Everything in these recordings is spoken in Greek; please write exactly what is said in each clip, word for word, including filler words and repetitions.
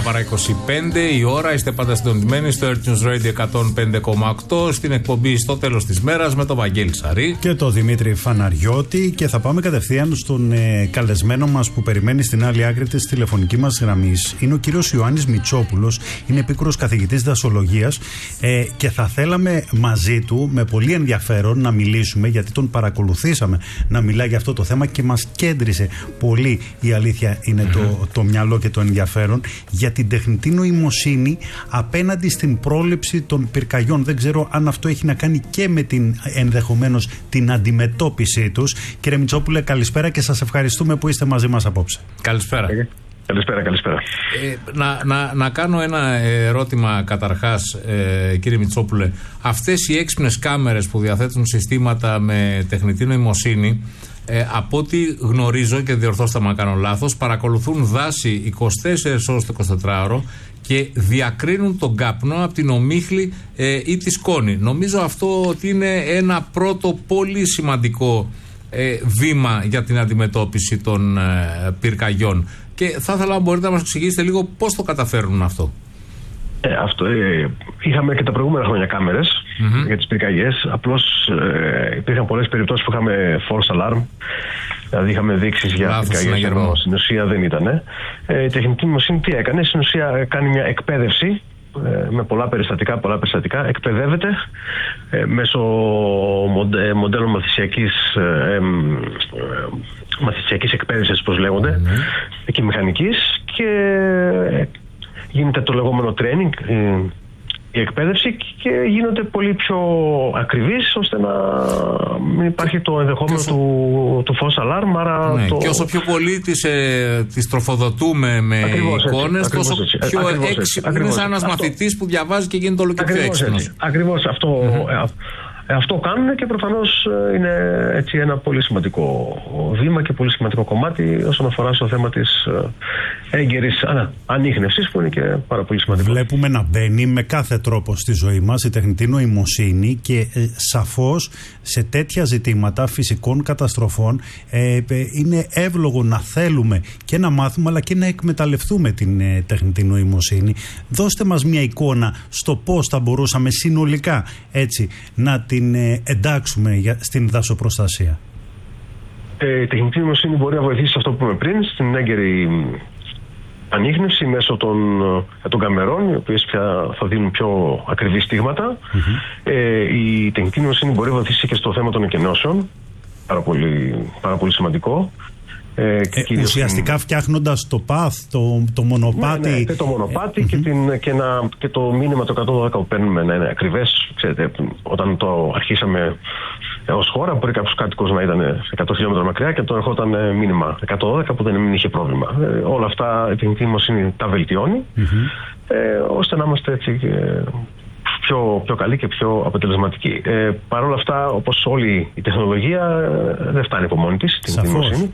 παρά είκοσι πέντε η ώρα. Είστε πάντα συντονισμένοι στο Earth News Radio εκατόν πέντε κόμμα οκτώ στην εκπομπή Στο Τέλος της Μέρας με τον Βαγγέλη Σαρή και τον Δημήτρη Φαναριώτη. Και θα πάμε κατευθείαν στον ε, καλεσμένο μας που περιμένει στην άλλη άκρη της τηλεφωνική μας γραμμής. Είναι ο κύριος Ιωάννης Μητσόπουλος, είναι επίκουρος καθηγητής δασολογίας ε, και θα θέλαμε μαζί του με πολύ ενδιαφέρον να μιλήσουμε, γιατί τον παρακολουθήσαμε να μιλάει για αυτό το θέμα και μας κέντρισε πολύ, η αλήθεια είναι mm-hmm. το, το μυαλό και το ενδιαφέρον, για την τεχνητή νοημοσύνη απέναντι στην πρόληψη των πυρκαγιών. Δεν ξέρω αν αυτό έχει να κάνει και με την ενδεχομένως την αντιμετώπιση τους. Κύριε Μητσόπουλε, καλησπέρα και σας ευχαριστούμε που είστε μαζί μας απόψε. Καλησπέρα. Καλησπέρα, καλησπέρα. Ε, να, να, να κάνω ένα ερώτημα καταρχάς, ε, κύριε Μητσόπουλε. Αυτές οι έξυπνες κάμερες που διαθέτουν συστήματα με τεχνητή νοημοσύνη, ε, από ό,τι γνωρίζω, και διορθώστε με αν κάνω λάθος, παρακολουθούν δάση είκοσι τέσσερις ώρες το εικοσιτετράωρο και διακρίνουν τον καπνό από την ομίχλη ε, ή τη σκόνη. Νομίζω αυτό ότι είναι ένα πρώτο πολύ σημαντικό ε, βήμα για την αντιμετώπιση των ε, πυρκαγιών. Και θα ήθελα να μπορείτε να μας εξηγήσετε λίγο πώς το καταφέρνουν αυτό. Ε, αυτό ε, είχαμε και τα προηγούμενα χρόνια κάμερες mm-hmm. για τις πυρκαγιές. Απλώς ε, υπήρχαν πολλές περιπτώσεις που είχαμε false alarm. Δηλαδή είχαμε δείξεις για πυρκαγιές, ενώ στην ουσία δεν ήταν. Ε, η τεχνητή νοημοσύνη τι έκανε? Στην ουσία κάνει μια εκπαίδευση ε, με πολλά περιστατικά, πολλά περιστατικά. Εκπαιδεύεται ε, μέσω μοντε, μοντέλων μαθησιακής ε, ε, μαθησιακής εκπαίδευσης, πώς λέγονται, mm-hmm. και μηχανικής, και γίνεται το λεγόμενο training, η εκπαίδευση, και γίνονται πολύ πιο ακριβείς, ώστε να μην υπάρχει το ενδεχόμενο όσο... του, του false alarm. Άρα ναι, το... Και όσο πιο πολύ τις, ε, τις τροφοδοτούμε με ακριβώς εικόνες, έτσι, τόσο έτσι, πιο έξυπνο. Είναι σαν ένας αυτό... μαθητής που διαβάζει και γίνεται όλο και πιο έξυπνος. Ακριβώς αυτό. Mm-hmm. Αυτό κάνουν, και προφανώς είναι έτσι ένα πολύ σημαντικό βήμα και πολύ σημαντικό κομμάτι όσον αφορά στο θέμα της έγκαιρης ανίχνευσης, που είναι και πάρα πολύ σημαντικό. Βλέπουμε να μπαίνει με κάθε τρόπο στη ζωή μας η τεχνητή νοημοσύνη, και ε, σαφώς σε τέτοια ζητήματα φυσικών καταστροφών ε, ε, είναι εύλογο να θέλουμε και να μάθουμε αλλά και να εκμεταλλευτούμε την ε, τεχνητή νοημοσύνη. Δώστε μας μια εικόνα στο πώς θα μπορούσαμε συνολικά έτσι να την την εντάξουμε για, στην δασοπροστασία. Ε, η τεχνητή νοημοσύνη μπορεί να βοηθήσει σε αυτό που είπαμε πριν, στην έγκαιρη ανίχνευση μέσω των, των καμερών, οι οποίες πια θα δίνουν πιο ακριβή στίγματα. Mm-hmm. Ε, η τεχνητή νοημοσύνη μπορεί να βοηθήσει και στο θέμα των εκενώσεων, πάρα πολύ, πάρα πολύ σημαντικό. Ε, ε, ουσιαστικά στην... φτιάχνοντας το path, το, το μονοπάτι. Ναι, ναι, το μονοπάτι mm-hmm. και, την, και, να, και το μήνυμα το εκατόν δώδεκα που παίρνουμε να είναι ακριβές. Ξέρετε, όταν το αρχίσαμε ως χώρα, μπορεί κάποιος κάτοικος να ήταν εκατό χιλιόμετρα μακριά και το ερχόταν μήνυμα εκατόν δώδεκα που δεν είχε πρόβλημα. Ε, όλα αυτά η τεχνητή νοημοσύνη τα βελτιώνει, mm-hmm. ε, ώστε να είμαστε έτσι ε, πιο, πιο καλοί και πιο αποτελεσματικοί. Ε, Παρ' όλα αυτά, όπως όλη η τεχνολογία, ε, δεν φτάνει από μόνη της η τεχνητή νοημοσύνη.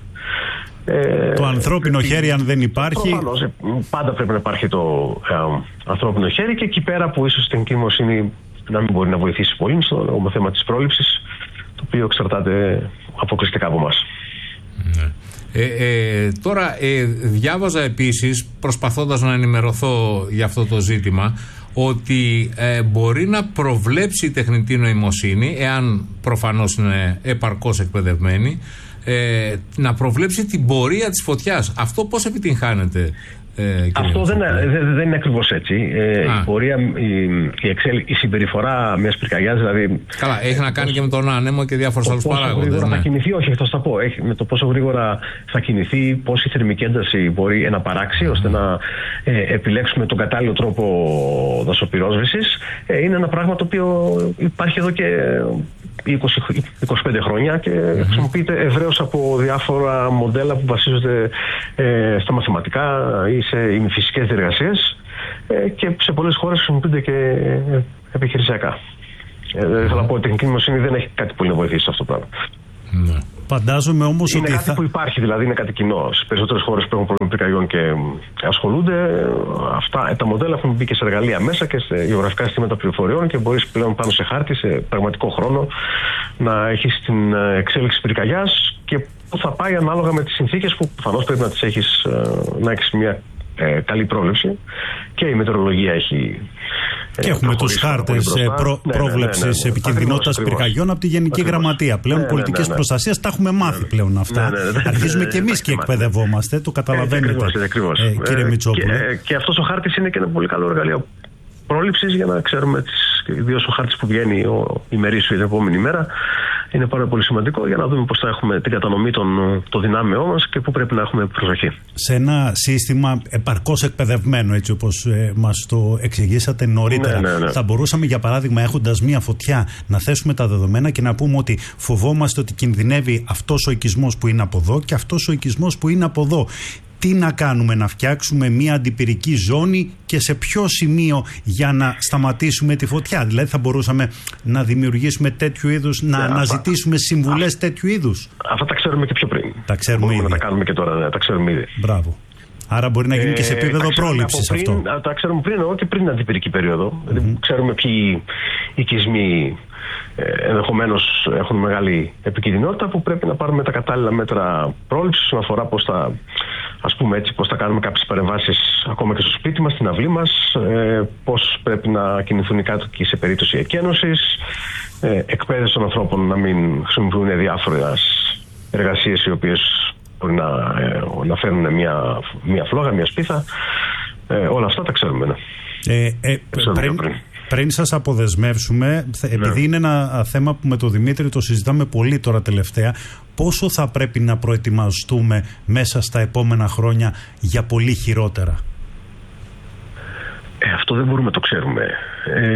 Ε, το ανθρώπινο ε, χέρι, αν δεν υπάρχει. Προφανώς, πάντα πρέπει να υπάρχει το ε, ανθρώπινο χέρι, και εκεί πέρα που ίσως η τεχνητή νοημοσύνη να μην μπορεί να βοηθήσει πολύ στο θέμα της πρόληψης, το οποίο εξαρτάται αποκλειστικά από εμάς. Ναι. Ε, ε, τώρα ε, διάβαζα επίσης, προσπαθώντας να ενημερωθώ για αυτό το ζήτημα, ότι ε, μπορεί να προβλέψει η τεχνητή νοημοσύνη, εάν προφανώς είναι επαρκώς εκπαιδευμένη, Ε, να προβλέψει την πορεία της φωτιάς. Αυτό πώς επιτυγχάνεται? Ε, Αυτό δεν, δεν, δεν είναι ακριβώς έτσι. Ε, η πορεία, η, η, εξέλ, η συμπεριφορά μιας πυρκαγιάς, δηλαδή. Καλά, έχει να κάνει και με τον άνεμο και διάφορους άλλους παράγοντες. Πόσο γρήγορα ναι. θα κινηθεί, όχι, αυτό θα πω. Έχει, με το πόσο γρήγορα θα κινηθεί, πόση θερμική ένταση μπορεί να παράξει, mm. ώστε να ε, επιλέξουμε τον κατάλληλο τρόπο δασοπυρόσβεσης. Ε, είναι ένα πράγμα το οποίο υπάρχει εδώ και είκοσι με είκοσι πέντε χρόνια και mm-hmm. χρησιμοποιείται ευρέως από διάφορα μοντέλα που βασίζονται ε, στα μαθηματικά ή σε ημιφυσικές διεργασίες, ε, και σε πολλές χώρες χρησιμοποιούνται και ε, επιχειρησιακά. Ε, mm-hmm. Θέλω να πω ότι η τεχνητή νοημοσύνη δεν έχει κάτι πολύ να βοηθήσει σε αυτό το πράγμα. Mm-hmm. Φαντάζομαι όμως είναι ότι. κάτι θα... που υπάρχει, δηλαδή είναι κάτι κοινό. Σε περισσότερες χώρες που έχουν πρόβλημα πυρκαγιών και ασχολούνται, αυτά τα μοντέλα έχουν μπει και σε εργαλεία μέσα και σε γεωγραφικά συστήματα πληροφοριών, και μπορείς πλέον πάνω σε χάρτη, σε πραγματικό χρόνο, να έχεις την εξέλιξη πυρκαγιάς και που θα πάει ανάλογα με τις συνθήκες που προφανώς πρέπει να τις έχεις, να έχεις μια ε, καλή πρόβλεψη και η μετεωρολογία έχει. Και έχουμε τους χάρτες προ, ναι, πρόβλεψης ναι, ναι, ναι, ναι. επικινδυνότητας πυρκαγιών από τη Γενική ακριβώς. Γραμματεία. Πλέον ναι, ναι, πολιτικής ναι, ναι, ναι. προστασίας τα έχουμε μάθει ναι, πλέον αυτά. Ναι, ναι, ναι, αρχίζουμε και εμείς και εκπαιδευόμαστε, το καταλαβαίνετε, ε, ακριβώς, ε, κύριε Μητσόπουλε. Και, και αυτός ο χάρτης είναι και ένα πολύ καλό εργαλείο πρόληψης για να ξέρουμε, ιδίως ο χάρτης που βγαίνει ο ημερήσιο την επόμενη μέρα, είναι πάρα πολύ σημαντικό για να δούμε πώς θα έχουμε την κατανομή των, των δυνάμεών μας και πού πρέπει να έχουμε προσοχή. Σε ένα σύστημα επαρκώς εκπαιδευμένο, έτσι όπως ε, μας το εξηγήσατε νωρίτερα, ναι, ναι, ναι. θα μπορούσαμε, για παράδειγμα, έχοντας μία φωτιά, να θέσουμε τα δεδομένα και να πούμε ότι φοβόμαστε ότι κινδυνεύει αυτός ο οικισμός που είναι από εδώ και αυτός ο οικισμός που είναι από εδώ. Τι να κάνουμε, να φτιάξουμε μια αντιπυρική ζώνη και σε ποιο σημείο για να σταματήσουμε τη φωτιά? Δηλαδή θα μπορούσαμε να δημιουργήσουμε τέτοιου είδους, να yeah, αναζητήσουμε συμβουλές τέτοιου είδους? Αυτά τα ξέρουμε και πιο πριν. Τα ξέρουμε Μπορούμε ήδη. να τα κάνουμε και τώρα, ναι, τα ξέρουμε ήδη. Μπράβο. Άρα μπορεί να γίνει ε, και σε επίπεδο πρόληψης αυτό. Τα ξέρουμε πριν, εγώ και πριν την αντιπυρική περίοδο. Mm-hmm. Δηλαδή, ξέρουμε ποιοι οικισμοί ε, ενδεχομένως έχουν μεγάλη επικινδυνότητα που πρέπει να πάρουμε τα κατάλληλα μέτρα πρόληψης όσον αφορά πώς θα, ας πούμε έτσι, πώς θα κάνουμε κάποιες παρεμβάσεις ακόμα και στο σπίτι μας, στην αυλή μας, ε, πώς πρέπει να κινηθούν οι κάτοικοι σε περίπτωση εκένωσης, ε, εκπαίδευση των ανθρώπων να μην χρησιμοποιούν διάφορες εργασίες οι οποίες μπορεί να, ε, να φέρουν μια, μια φλόγα, μια σπίθα. Ε, όλα αυτά τα ξέρουμε. Ναι. Ε, ε, ξέρουμε πριν, πριν. πριν σας αποδεσμεύσουμε, επειδή ναι. είναι ένα θέμα που με τον Δημήτρη το συζητάμε πολύ τώρα τελευταία, πόσο θα πρέπει να προετοιμαστούμε μέσα στα επόμενα χρόνια για πολύ χειρότερα? Ε, αυτό δεν μπορούμε να το ξέρουμε. Ε,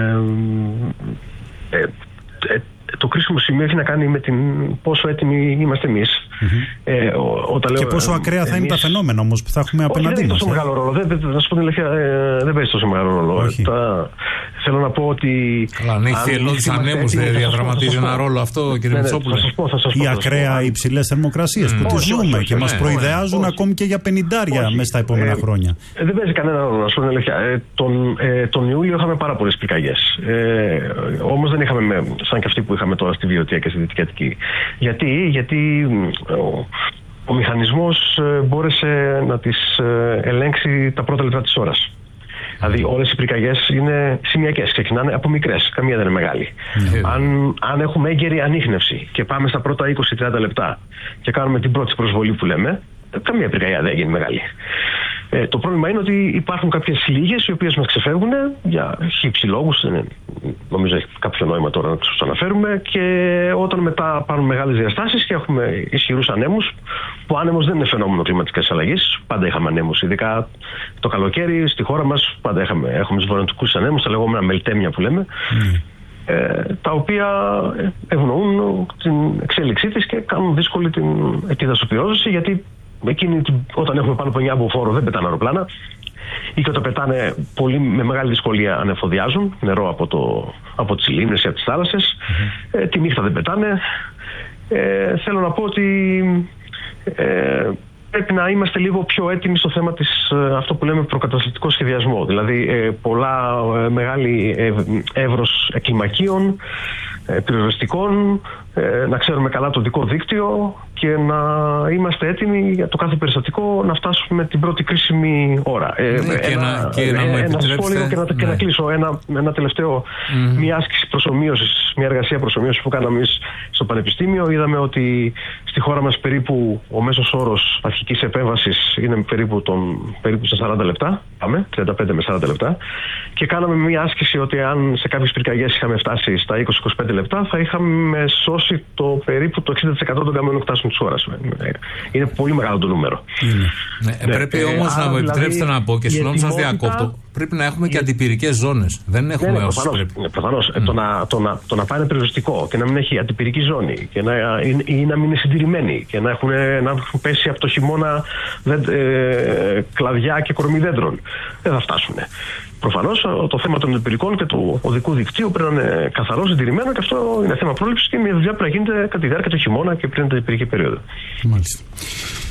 ε, ε, το κρίσιμο σημείο έχει να κάνει με την πόσο έτοιμοι είμαστε εμείς. Mm-hmm. Ε, ο, όταν και λέω, πόσο ακραία εμείς... θα είναι τα φαινόμενα όμως που θα έχουμε απέναντί μας. Δεν παίζει τόσο μεγάλο ρόλο. Δεν, δεν, δεν, δεν, ε, δεν παίζει τόσο μεγάλο ρόλο. Τα, θέλω να πω ότι. Καλά, αν έχει θελώδεις ανέμους δεν διαδραματίζει ένα ρόλο αυτό, κύριε Μητσόπουλε? Οι ακραία υψηλές θερμοκρασίες που τις ζούμε και μας προειδεάζουν ακόμη και για πενηντάρια μέσα στα επόμενα χρόνια. Δεν παίζει κανένα ρόλο, να σου πω την αλήθεια. Τον Ιούλιο είχαμε πάρα πολλές πυρκαγιές. Όμως δεν είχαμε σαν και αυτή που είχαμε τώρα στη Βιωτία και στη Δυτική Αττική. Γιατί, γιατί ο, ο μηχανισμός μπόρεσε να τις ελέγξει τα πρώτα λεπτά της ώρας. Δηλαδή όλες οι πυρκαγιές είναι σημειακές, ξεκινάνε από μικρές, καμία δεν είναι μεγάλη. Mm. Αν, αν έχουμε έγκαιρη ανίχνευση και πάμε στα πρώτα είκοσι με τριάντα λεπτά και κάνουμε την πρώτη προσβολή που λέμε, καμία πυρκαγιά δεν γίνει μεγάλη. Ε, το πρόβλημα είναι ότι υπάρχουν κάποιες λίγες οι οποίες μας ξεφεύγουν για χύψη λόγους, νομίζω έχει κάποιο νόημα τώρα να τους αναφέρουμε, και όταν μετά πάρουν μεγάλες διαστάσεις και έχουμε ισχυρούς ανέμους, που άνεμος δεν είναι φαινόμενο κλιματικής αλλαγής, πάντα είχαμε ανέμους, ειδικά το καλοκαίρι στη χώρα μας πάντα είχαμε, έχουμε τους βορειοδυτικούς ανέμους, τα λεγόμενα μελτέμια που λέμε, mm. ε, τα οποία ευνοούν την εξέλιξή της και κάνουν δύσκολη την επιδασοποιόζωση, γιατί εκείνη, όταν έχουμε πάνω από εννιά φόρο δεν πετάνε αεροπλάνα, ή και όταν πετάνε πολύ, με μεγάλη δυσκολία ανεφοδιάζουν νερό από, το, από τις λίμνες ή από τις θάλασσες. Mm-hmm. Ε, τη νύχτα δεν πετάνε. Ε, θέλω να πω ότι ε, πρέπει να είμαστε λίγο πιο έτοιμοι στο θέμα της, αυτό που λέμε, προκαταστατικό σχεδιασμό. Δηλαδή ε, πολλά ε, μεγάλη ε, εύρος κλιμακίων, ε, πυροσβεστικών, ε, να ξέρουμε καλά το δικό δίκτυο και να είμαστε έτοιμοι για το κάθε περιστατικό να φτάσουμε την πρώτη κρίσιμη ώρα. Ναι, ε, και ένα, να, και να, ένα σχόλιο και να, ναι. και να κλείσω. Ένα, ένα τελευταίο, mm-hmm. μια άσκηση προσομοίωσης, μια εργασία προσομοίωσης που κάναμε εμείς στο Πανεπιστήμιο. Είδαμε ότι στη χώρα μας περίπου ο μέσος όρος αρχικής επέμβασης είναι περίπου, τον, περίπου στα σαράντα λεπτά. Πάμε, τριάντα πέντε με σαράντα λεπτά. Και κάναμε μια άσκηση ότι αν σε κάποιες πυρκαγιές είχαμε φτάσει στα είκοσι με είκοσι πέντε λεπτά, θα είχαμε σώσει το περίπου το εξήντα τοις εκατό των καμένων κτάσεων της ώρας. Είναι πολύ μεγάλο το νούμερο. Ναι, ναι, πρέπει ε, όμως να μου δηλαδή, επιτρέψετε να πω, και συγγνώμη σας διακόπτω, πρέπει να έχουμε και αντιπυρικές ζώνες. Δεν έχουμε, ναι, ναι, όσοι πρέπει. Ναι, προφανώς. Mm. Το, να, το, να, το να πάει ένα περιοριστικό και να μην έχει αντιπυρική ζώνη και να, ή, ή να μην είναι συντηρημένοι και να έχουν, να έχουν πέσει από το χειμώνα δεν, ε, κλαδιά και κορμί δέντρων, δεν θα φτάσουν. Προφανώς το θέμα των αντιπυρικών και του οδικού δικτύου πρέπει να είναι καθαρό, συντηρημένο, και αυτό είναι θέμα πρόληψης και μια δουλειά που να γίνεται κατά τη διάρκεια του χειμώνα και πριν την αντιπυρική περίοδο. Μάλιστα.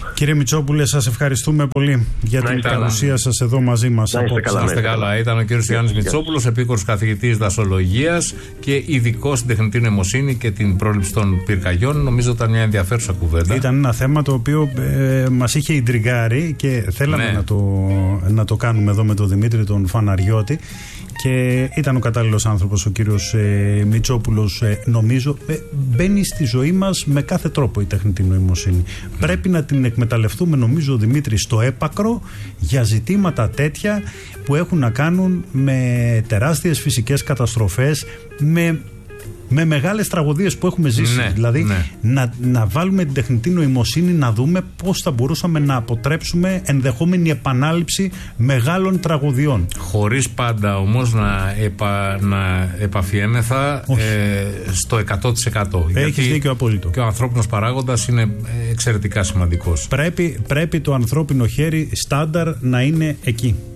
Κύριε Μητσόπουλε, σας ευχαριστούμε πολύ για την παρουσία σας εδώ μαζί μας. Να είστε καλά. Να είστε καλά. Ήταν ο κύριος Ιωάννης Μητσόπουλος, επίκορος καθηγητής δασολογίας και ειδικός στην τεχνητή νοημοσύνη και την πρόληψη των πυρκαγιών. Νομίζω ήταν μια ενδιαφέρουσα κουβέντα. Ήταν ένα θέμα το οποίο ε, μας είχε ιντριγκάρει και θέλαμε ναι. να, το, να το κάνουμε εδώ με τον Δημήτρη τον Φαναριώτη. Και ήταν ο κατάλληλος άνθρωπος ο κύριος ε, Μητσόπουλος, ε, νομίζω. Ε, μπαίνει στη ζωή μας με κάθε τρόπο η τεχνητή νοημοσύνη. Mm. Πρέπει να την εκμεταλλευτούμε, νομίζω, Δημήτρη, στο έπακρο για ζητήματα τέτοια που έχουν να κάνουν με τεράστιες φυσικές καταστροφές, με... με μεγάλες τραγωδίες που έχουμε ζήσει. Ναι, δηλαδή ναι. Να, να βάλουμε την τεχνητή νοημοσύνη να δούμε πώς θα μπορούσαμε να αποτρέψουμε ενδεχόμενη επανάληψη μεγάλων τραγωδιών. Χωρίς πάντα όμως να, επα, να επαφιέμεθα ε, στο εκατό τοις εκατό. Έχεις δίκιο απόλυτο. Και ο ανθρώπινος παράγοντας είναι εξαιρετικά σημαντικός. Πρέπει, πρέπει το ανθρώπινο χέρι στάνταρ να είναι εκεί.